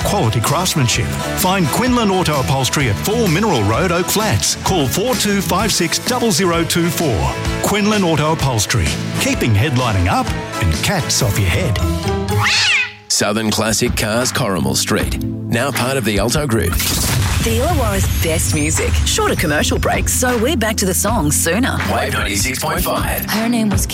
quality craftsmanship. Find Quinlan Auto Upholstery at 4 Mineral Road, Oak Flats. Call 4256 0024. Quinlan Auto Upholstery. Keeping headlining up and cats off your head. Southern Classic Cars, Corrimal Street. Now part of the Alto Group. The Illawarra's best music. Shorter commercial breaks, so we're back to the songs sooner. Wave 96.5. Her name was